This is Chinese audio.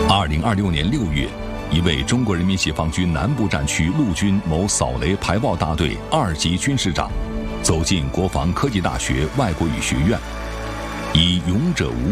2026年6月，一位中国人民解放军南部战区陆军某扫雷排爆大队2级军师长，走进国防科技大学外国语学院，以勇者无